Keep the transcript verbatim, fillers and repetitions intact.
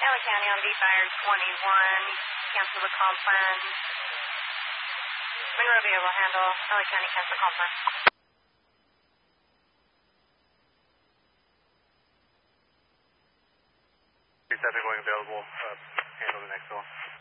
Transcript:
L A County on V-Fire twenty-one, cancel the conference. Monrovia will handle. L A County cancel conference. three seven going available. Uh, handle the next one.